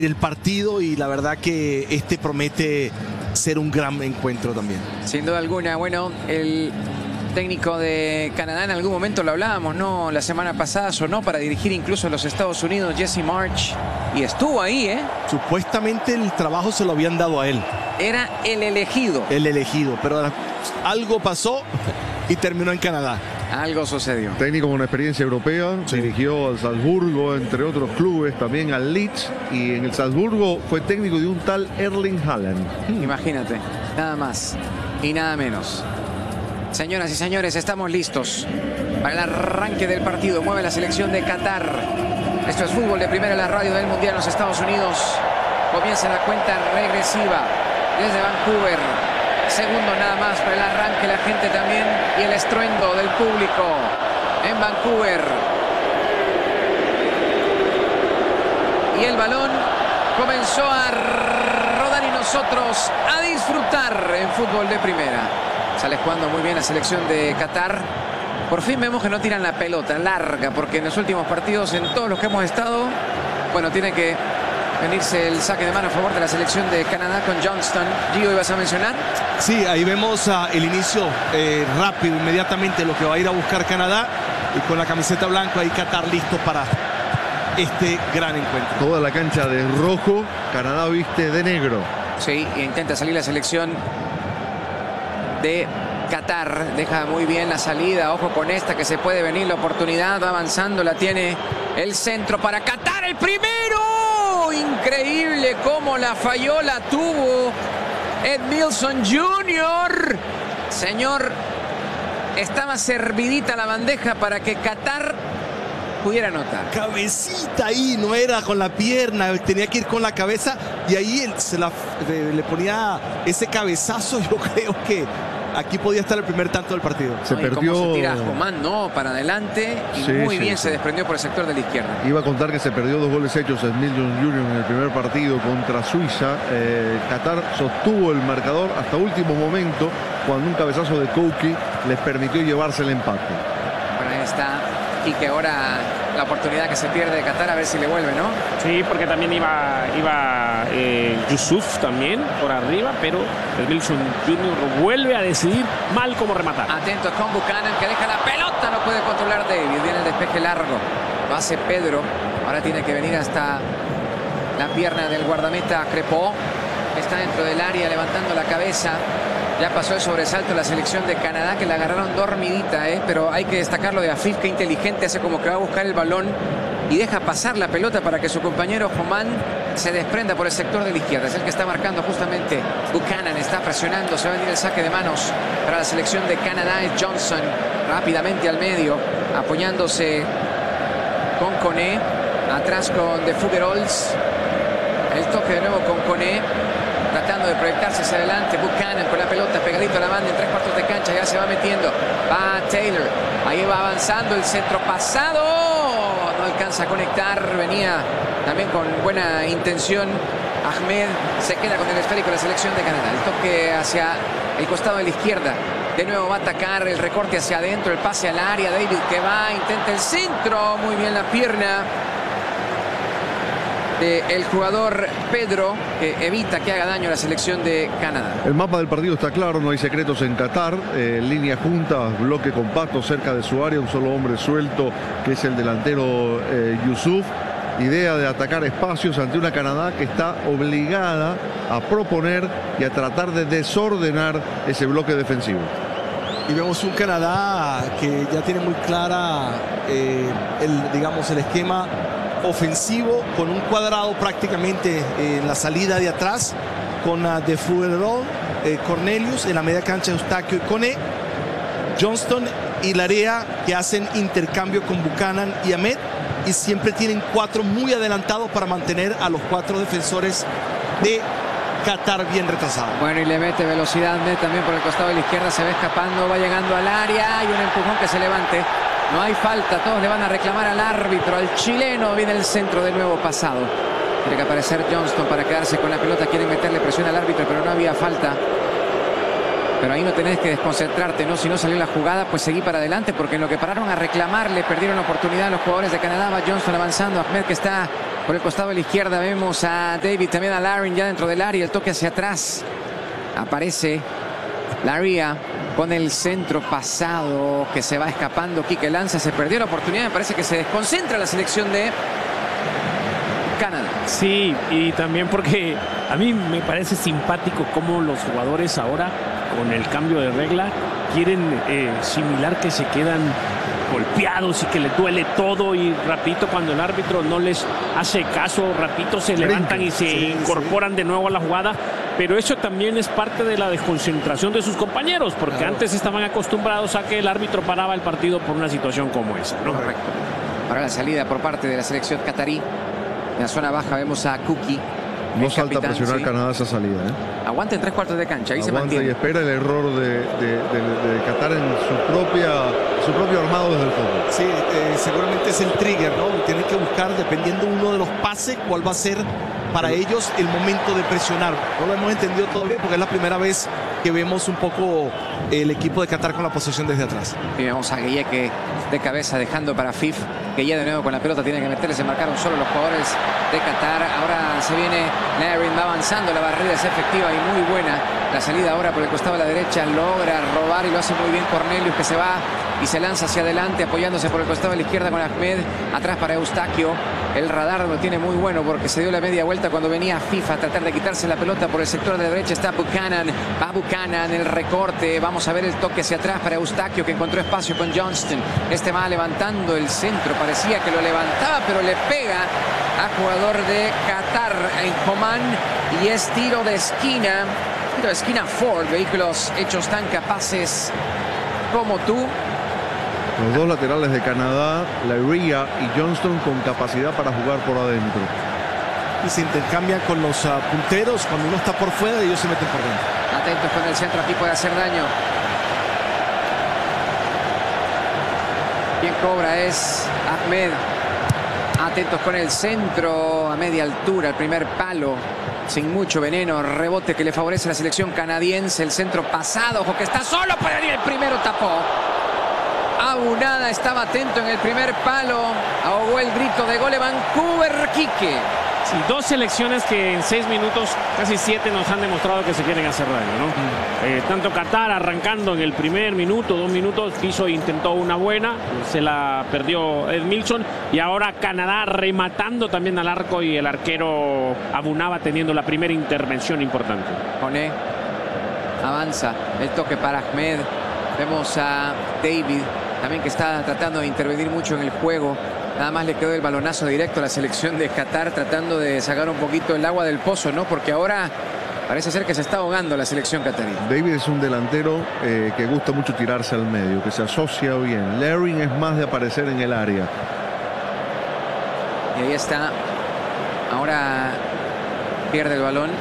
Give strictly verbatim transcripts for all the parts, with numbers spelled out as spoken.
el partido y la verdad que este promete ser un gran encuentro también. Sin duda alguna. Bueno, el técnico de Canadá en algún momento lo hablábamos, ¿no? La semana pasada sonó para dirigir incluso a los Estados Unidos, Jesse Marsch, y estuvo ahí, ¿eh? Supuestamente el trabajo se lo habían dado a él. Era el elegido. El elegido, pero algo pasó y terminó en Canadá. Algo sucedió. Técnico con experiencia europea, sí. Dirigió al Salzburgo, entre otros clubes, también al Leeds, y en el Salzburgo fue técnico de un tal Erling Haaland. Imagínate, nada más y nada menos. Señoras y señores, estamos listos para el arranque del partido. Mueve la selección de Qatar. Esto es fútbol de primera en la radio del Mundial en los Estados Unidos. Comienza la cuenta regresiva desde Vancouver. Segundo nada más para el arranque, la gente también y el estruendo del público en Vancouver. Y el balón comenzó a rodar y nosotros a disfrutar en fútbol de primera. Sale jugando muy bien la selección de Qatar. Por fin vemos que no tiran la pelota larga, porque en los últimos partidos, en todos los que hemos estado, bueno, tiene que venirse el saque de mano a favor de la selección de Canadá con Johnston. Gio, ¿ibas a mencionar? Sí, ahí vemos uh, el inicio eh, rápido, inmediatamente lo que va a ir a buscar Canadá, y con la camiseta blanca ahí Qatar listo para este gran encuentro. Toda la cancha de rojo, Canadá viste de negro. Sí, e intenta salir la selección de Qatar. Deja muy bien la salida. Ojo con esta, que se puede venir la oportunidad. Va avanzando, la tiene el centro para Qatar. ¡El primero! Increíble cómo la falló, la tuvo Edmilson junior Señor, estaba servidita la bandeja para que Qatar pudiera anotar. Cabecita ahí, no era con la pierna, tenía que ir con la cabeza, y ahí él se la, le, le ponía ese cabezazo. Yo creo que aquí podía estar el primer tanto del partido. Se no, perdió. Se tira Coman, no, para adelante y sí, muy sí, bien sí. Se desprendió por el sector de la izquierda. Iba a contar que se perdió dos goles hechos Edmilson junior en el primer partido contra Suiza. Eh, Qatar sostuvo el marcador hasta último momento, cuando un cabezazo de Kouki les permitió llevarse el empate. Bueno, ahí está. Y que ahora la oportunidad que se pierde de Qatar, a ver si le vuelve, ¿no? Sí, porque también iba, iba eh, Yusuf también por arriba, pero Edmilson junior vuelve a decidir mal cómo rematar. Atentos con Buchanan, que deja la pelota, no puede controlar David. Viene el despeje largo, lo hace Pedro. Ahora tiene que venir hasta la pierna del guardameta Crepó. Está dentro del área levantando la cabeza. Ya pasó el sobresalto la selección de Canadá, que la agarraron dormidita, ¿eh? Pero hay que destacarlo de Afif, que inteligente, hace como que va a buscar el balón y deja pasar la pelota para que su compañero Coman se desprenda por el sector de la izquierda. Es el que está marcando justamente Buchanan, está presionando, se va a venir el saque de manos para la selección de Canadá. Es Johnson rápidamente al medio, apoyándose con Koné, atrás con De Fuggerols, el toque de nuevo con Koné, tratando de proyectarse hacia adelante. Buchanan con la pelota pegadito a la banda en tres cuartos de cancha, ya se va metiendo. Va Taylor, ahí va avanzando el centro pasado, no alcanza a conectar. Venía también con buena intención Ahmed, se queda con el esférico de la selección de Canadá. El toque hacia el costado de la izquierda, de nuevo va a atacar, el recorte hacia adentro, el pase al área. David que va, intenta el centro, muy bien la pierna el jugador Pedro, que evita que haga daño a la selección de Canadá. El mapa del partido está claro, no hay secretos en Qatar. Eh, línea junta, bloque compacto cerca de su área, un solo hombre suelto, que es el delantero eh, Yusuf. Idea de atacar espacios ante una Canadá que está obligada a proponer y a tratar de desordenar ese bloque defensivo. Y vemos un Canadá que ya tiene muy clara eh, el, digamos, el esquema ofensivo, con un cuadrado prácticamente eh, en la salida de atrás, con uh, De Fuggerol, eh, Cornelius, en la media cancha Eustaquio y Koné, Johnston y Larea, que hacen intercambio con Buchanan y Ahmed, y siempre tienen cuatro muy adelantados para mantener a los cuatro defensores de Qatar bien retrasados. Bueno, y le mete velocidad Ahmed también por el costado de la izquierda, se va escapando, va llegando al área, y un empujón que se levante. No hay falta, todos le van a reclamar al árbitro, al chileno. Viene el centro de nuevo pasado. Tiene que aparecer Johnston para quedarse con la pelota. Quieren meterle presión al árbitro, pero no había falta. Pero ahí no tenés que desconcentrarte, ¿no? Si no salió la jugada, pues seguí para adelante, porque en lo que pararon a reclamarle, perdieron la oportunidad los jugadores de Canadá. Va Johnston avanzando, Ahmed que está Por el costado de la izquierda vemos a David, también a Larin ya dentro del área. El toque hacia atrás. Aparece Laria con el centro pasado que se va escapando. Quique lanza, se perdió la oportunidad. Me parece que se desconcentra la selección de Canadá. Sí, y también porque a mí me parece simpático cómo los jugadores ahora, con el cambio de regla, quieren eh, similar que se quedan golpeados y que les duele todo, y rapidito cuando el árbitro no les hace caso, rapidito se levantan y se sí, incorporan sí. de nuevo a la jugada. Pero eso también es parte de la desconcentración de sus compañeros, porque claro. antes estaban acostumbrados a que el árbitro paraba el partido por una situación como esa, ¿no? Correcto. Para la salida por parte de la selección catarí. En la zona baja vemos a Kuki. No salta capitán, a presionar sí. Canadá esa salida, ¿eh? Aguanta en tres cuartos de cancha. Ahí Aguanta se mantiene. Y espera el error de, de, de, de Qatar en su, propia, su propio armado desde el fondo. Sí, eh, seguramente es el trigger, ¿no? Tienen que buscar, dependiendo uno de los pases, cuál va a ser para sí. ellos el momento de presionar. No lo hemos entendido todavía porque es la primera vez que vemos un poco el equipo de Qatar con la posesión desde atrás. Y vemos a Guilleque de cabeza dejando para Fif, que ya de nuevo con la pelota tiene que meterle. Se marcaron solo los jugadores de Qatar. Ahora se viene Larin, va avanzando, la barrida es efectiva y muy buena. La salida ahora por el costado de la derecha, logra robar y lo hace muy bien Cornelius, que se va y se lanza hacia adelante apoyándose por el costado de la izquierda con Ahmed. Atrás para Eustaquio. El radar lo tiene muy bueno porque se dio la media vuelta cuando venía FIFA a tratar de quitarse la pelota. Por el sector de la derecha está Buchanan. Va Buchanan, el recorte. Vamos a ver el toque hacia atrás para Eustaquio, que encontró espacio con Johnston. Este va levantando el centro. Parecía que lo levantaba, pero le pega a jugador de Qatar en Oman. Y es tiro de esquina. Tiro de esquina Ford. Vehículos hechos tan capaces como tú. Los dos laterales de Canadá, Laria y Johnston, con capacidad para jugar por adentro. Y se intercambian con los uh, punteros. Cuando uno está por fuera, ellos se meten por dentro. Atentos con el centro, aquí puede hacer daño. Quien cobra es Ahmed. Atentos con el centro a media altura, el primer palo. Sin mucho veneno, rebote que le favorece a la selección canadiense. El centro pasado, ojo que está solo para ir. El primero tapó. Abunada estaba atento en el primer palo. Ahogó el grito de gol de Vancouver, Quique. Sí, dos selecciones que en seis minutos, casi siete, nos han demostrado que se quieren hacer daño, ¿no? Mm. Eh, tanto Qatar arrancando en el primer minuto, dos minutos, quiso, intentó una buena, se la perdió Edmilson. Y ahora Canadá rematando también al arco y el arquero Abunaba teniendo la primera intervención importante. Joné avanza, el toque para Ahmed. Vemos a David también, que está tratando de intervenir mucho en el juego. Nada más le quedó el balonazo directo a la selección de Qatar, tratando de sacar un poquito el agua del pozo, ¿no? Porque ahora parece ser que se está ahogando la selección catarí. David es un delantero eh, que gusta mucho tirarse al medio, que se asocia bien. Larin es más de aparecer en el área. Y ahí está. Ahora pierde el balón.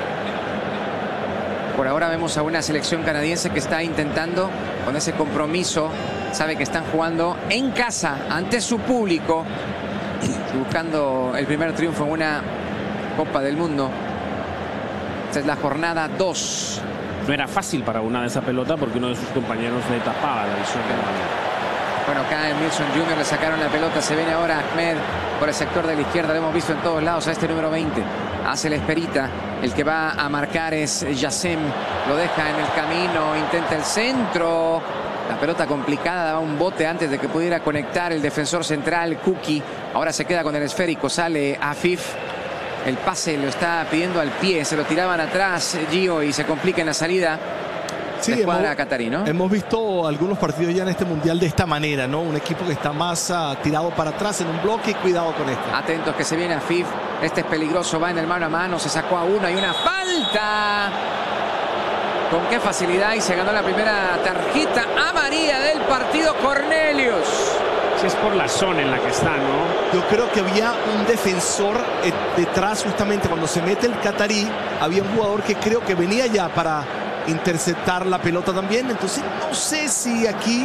Por ahora vemos a una selección canadiense que está intentando, con ese compromiso, sabe que están jugando en casa ante su público y buscando el primer triunfo en una Copa del Mundo. Esta es la jornada dos. No era fácil para una de esa pelota porque uno de sus compañeros le tapaba la visión del balón. Bueno, acá en Milson junior le sacaron la pelota. Se viene ahora Ahmed por el sector de la izquierda. Lo hemos visto en todos lados a este número veinte. Hace la esperita. El que va a marcar es Yassem. Lo deja en el camino. Intenta el centro. La pelota complicada. Daba un bote antes de que pudiera conectar el defensor central, Kuki. Ahora se queda con el esférico. Sale Afif. El pase lo está pidiendo al pie. Se lo tiraban atrás Gio y se complica en la salida. Sí, hemos, catarí, ¿no? hemos visto algunos partidos ya en este mundial de esta manera, ¿no? Un equipo que está más uh, tirado para atrás en un bloque y cuidado con esto. Atentos que se viene a Fif. Este es peligroso, va en el mano a mano, se sacó a uno y una falta. Con qué facilidad, y se ganó la primera tarjeta amarilla del partido Cornelius. Si es por la zona en la que está, ¿no? Yo creo que había un defensor eh, detrás, justamente cuando se mete el catarí, había un jugador que creo que venía ya para interceptar la pelota también. Entonces no sé si aquí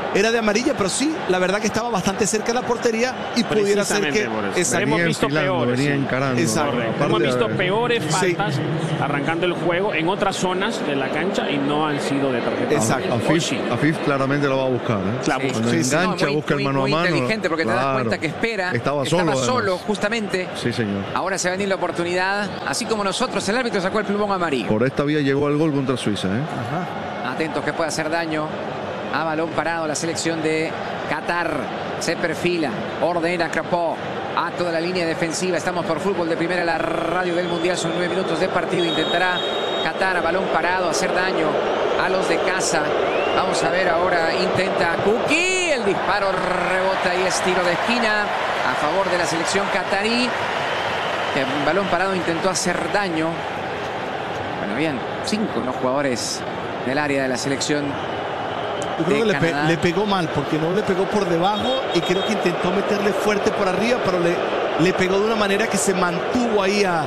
era de amarilla, pero sí, la verdad que estaba bastante cerca de la portería y pudiera ser que... Exacto. Hemos visto enfilando, peores. venía Sí. encarando. Exacto. Hemos visto de... peores faltas sí. arrancando el juego en otras zonas de la cancha y no han sido de tarjeta. Exacto. Afif, Sí. Afif claramente lo va a buscar. ¿eh? Claro, Sí. Cuando Sí, sí. engancha, No, muy, busca muy, el mano muy a mano. inteligente porque te das Claro. cuenta que espera. Estaba solo. Estaba solo, además. justamente. Sí, señor. Ahora se va a venir la oportunidad. Así como nosotros, el árbitro sacó el plumón amarillo. Por esta vía llegó al gol contra Suiza. ¿eh? Ajá. Atentos que puede hacer daño. A balón parado la selección de Qatar. Se perfila, ordena Crapó a toda la línea defensiva. Estamos por Fútbol de Primera, la radio del Mundial. Son nueve minutos de partido. Intentará Qatar a balón parado hacer daño a los de casa. Vamos a ver ahora. Intenta Kuki. El disparo rebota y es tiro de esquina a favor de la selección qatarí. Que en balón parado intentó hacer daño. Bueno, bien, cinco los jugadores del área de la selección. Yo creo de que le, pe Canadá. le pegó mal porque no le pegó por debajo y creo que intentó meterle fuerte por arriba, pero le, le pegó de una manera que se mantuvo ahí a,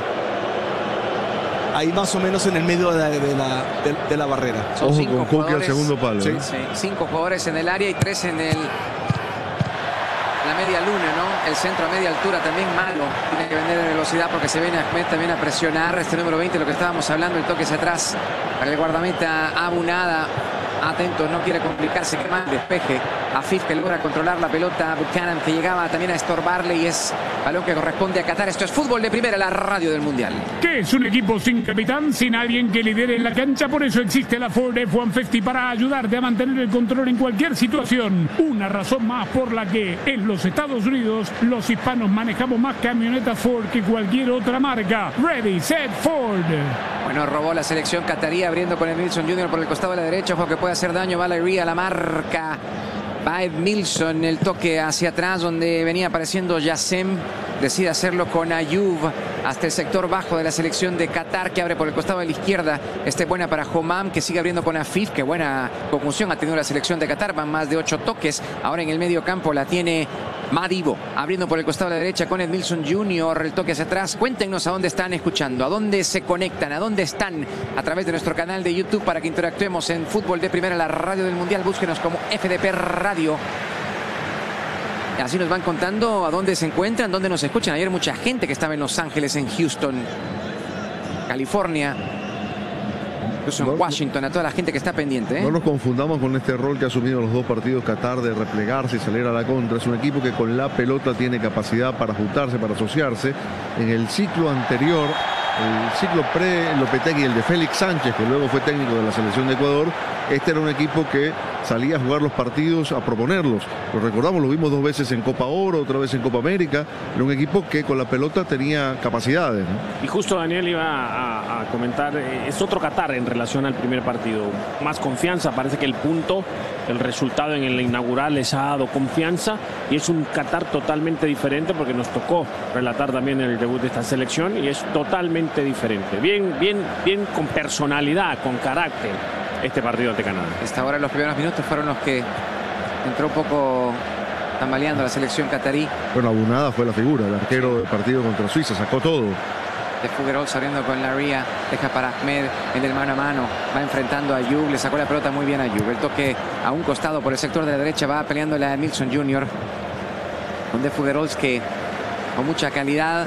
ahí más o menos en el medio de la, de la, de, de la barrera. Son Ojo cinco con Kuki al jugadores. segundo palo. Sí. ¿eh? Sí, cinco jugadores en el área y tres en el la media luna, ¿no? El centro a media altura también malo. Tiene que vender en velocidad porque se viene Ahmed también a presionar. Este número veinte, lo que estábamos hablando, el toque hacia atrás para el guardameta Abunada. Atentos, no quiere complicarse, que mal despeje. Afif que logra controlar la pelota. Buchanan que llegaba también a estorbarle y es balón que corresponde a Qatar. Esto es Fútbol de Primera, la radio del Mundial. ¿Qué es un equipo sin capitán, sin alguien que lidere en la cancha? Por eso existe la Ford F uno cincuenta para ayudarte a mantener el control en cualquier situación. Una razón más por la que en los Estados Unidos los hispanos manejamos más camionetas Ford que cualquier otra marca. Ready, set, Ford. Bueno, robó la selección qatarí abriendo con el Milson junior por el costado de la derecha. Ojo que puede hacer daño. Valerie a la marca. Va Ed Milson, el toque hacia atrás donde venía apareciendo Yassem. Decide hacerlo con Ayub hasta el sector bajo de la selección de Qatar, que abre por el costado de la izquierda. Esta es buena para Homam, que sigue abriendo con Afif. Qué buena conjunción ha tenido la selección de Qatar. Van más de ocho toques. Ahora en el medio campo la tiene Madibo, abriendo por el costado de la derecha con Ed Milson junior El toque hacia atrás. Cuéntenos a dónde están escuchando, a dónde se conectan, a dónde están a través de nuestro canal de YouTube para que interactuemos en Fútbol de Primera, la radio del Mundial. Búsquenos como F D P Radio. Así nos van contando a dónde se encuentran, dónde nos escuchan. Ayer mucha gente que estaba en Los Ángeles, en Houston, California, incluso en No, Washington, a toda la gente que está pendiente. ¿eh? No nos confundamos con este rol que ha asumido los dos partidos Qatar de replegarse y salir a la contra. Es un equipo que con la pelota tiene capacidad para juntarse, para asociarse. En el ciclo anterior, el ciclo pre-Lopetegui, el de Félix Sánchez, que luego fue técnico de la selección de Ecuador, este era un equipo que salía a jugar los partidos, a proponerlos. Lo recordamos, lo vimos dos veces en Copa Oro, otra vez en Copa América. Era un equipo que con la pelota tenía capacidades, ¿no? Y justo Daniel iba a, a comentar, eh, es otro Qatar en relación al primer partido. Más confianza, parece que el punto, el resultado en el inaugural les ha dado confianza y es un Qatar totalmente diferente porque nos tocó relatar también el debut de esta selección y es totalmente diferente. Bien, bien, bien con personalidad, con carácter este partido ante Canadá. Hasta ahora los primeros minutos fueron los que entró un poco tambaleando la selección qatarí. Bueno, Abunada fue la figura, el arquero del partido contra Suiza, sacó todo. De Figueroa saliendo con la Ría, deja para Ahmed en el mano a mano, va enfrentando a Ayub, le sacó la pelota muy bien a Ayub. El toque a un costado por el sector de la derecha, va peleando la Milson junior Con De Figueroa que con mucha calidad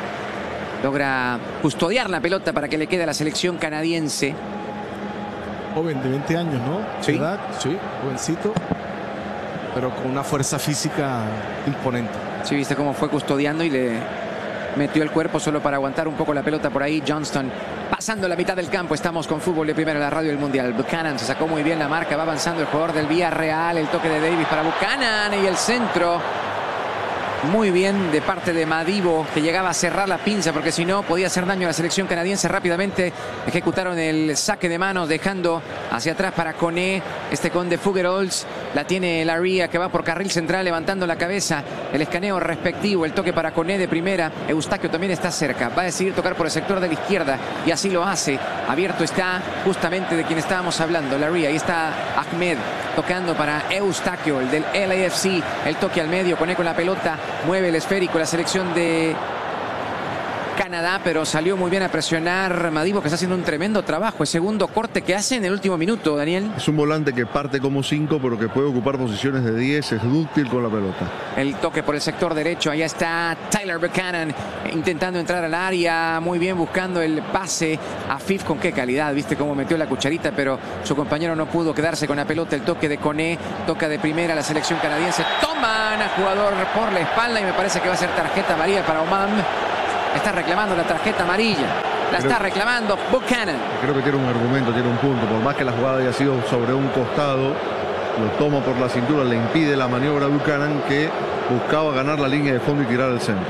logra custodiar la pelota para que le quede a la selección canadiense. Joven de veinte años, ¿no? Sí. ¿Edad? Sí, jovencito, pero con una fuerza física imponente. Sí, viste cómo fue custodiando y le metió el cuerpo solo para aguantar un poco la pelota por ahí. Johnston pasando la mitad del campo. Estamos con Fútbol de Primera, la radio del Mundial. Buchanan se sacó muy bien la marca. Va avanzando el jugador del Villarreal. El toque de Davis para Buchanan y el centro. Muy bien de parte de Madibo, que llegaba a cerrar la pinza porque si no podía hacer daño a la selección canadiense. Rápidamente ejecutaron el saque de manos dejando hacia atrás para Koné. Este con De Figuerols la tiene Laria, que va por carril central levantando la cabeza. El escaneo respectivo, el toque para Koné de primera. Eustaquio también está cerca, va a decidir tocar por el sector de la izquierda y así lo hace. Abierto está justamente de quien estábamos hablando, Laria. Ahí está Ahmed tocando para Eustaquio, el del L A F C. El toque al medio, Koné con la pelota. Mueve el esférico la selección de Canadá, pero salió muy bien a presionar Madibo, que está haciendo un tremendo trabajo. El segundo corte que hace en el último minuto, Daniel. Es un volante que parte como cinco, pero que puede ocupar posiciones de diez, es dúctil con la pelota. El toque por el sector derecho, allá está Tyler Buchanan intentando entrar al área, muy bien buscando el pase a Fif. Con qué calidad, viste cómo metió la cucharita, pero su compañero no pudo quedarse con la pelota. El toque de Koné, toca de primera la selección canadiense. Toman a jugador por la espalda y me parece que va a ser tarjeta amarilla para Oman. Está reclamando la tarjeta amarilla. La creo, está reclamando Buchanan. Creo que tiene un argumento, tiene un punto. Por más que la jugada haya sido sobre un costado, lo toma por la cintura, le impide la maniobra a Buchanan, que buscaba ganar la línea de fondo y tirar al centro.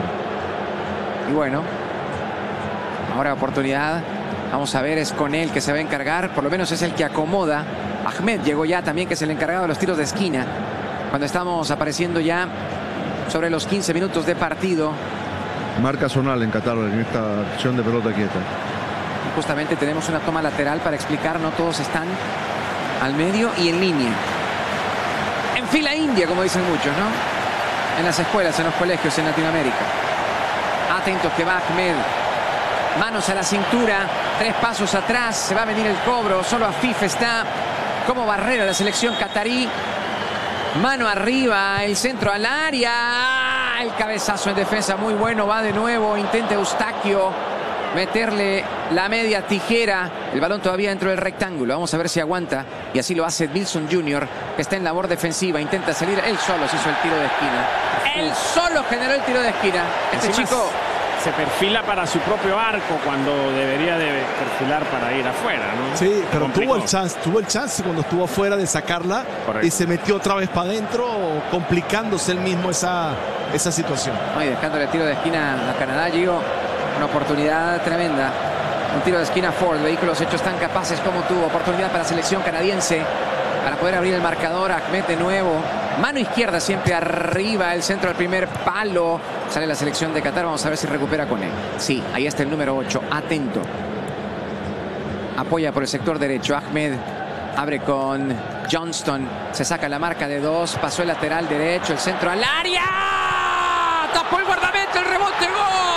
Y bueno, ahora oportunidad. Vamos a ver, es con él que se va a encargar. Por lo menos es el que acomoda. Ahmed llegó ya también, que es el encargado de los tiros de esquina. Cuando estamos apareciendo ya sobre los quince minutos de partido. Marca zonal en Qatar en esta acción de pelota quieta. Justamente tenemos una toma lateral para explicar, no todos están al medio y en línea. En fila india, como dicen muchos, ¿no? En las escuelas, en los colegios, en Latinoamérica. Atentos que va Ahmed. Manos a la cintura, tres pasos atrás, se va a venir el cobro. Solo Afif está como barrera la selección catarí. Mano arriba, el centro al área. El cabezazo en defensa muy bueno, va de nuevo, intenta Eustaquio meterle la media tijera. El balón todavía dentro del rectángulo, vamos a ver si aguanta. Y así lo hace Wilson junior, que está en labor defensiva, intenta salir, él solo se hizo el tiro de esquina. Él solo generó el tiro de esquina. Este Encima chico se perfila para su propio arco cuando debería de perfilar para ir afuera, ¿no? Sí, Se pero complicó. tuvo el chance, tuvo el chance cuando estuvo afuera de sacarla. Correcto. Y se metió otra vez para adentro, complicándose él mismo esa, esa situación. no, y dejándole el tiro de esquina a Canadá, Gio, una oportunidad tremenda. Un tiro de esquina Ford, vehículos hechos tan capaces como tuvo. Oportunidad para la selección canadiense para poder abrir el marcador. Ahmed de nuevo, mano izquierda siempre arriba, el centro al primer palo. Sale la selección de Qatar, vamos a ver si recupera con él. Sí, ahí está el número ocho, atento. Apoya por el sector derecho, Ahmed abre con Johnston, se saca la marca de dos, pasó el lateral derecho, el centro al área. Tapó el guardameta, el rebote, gol.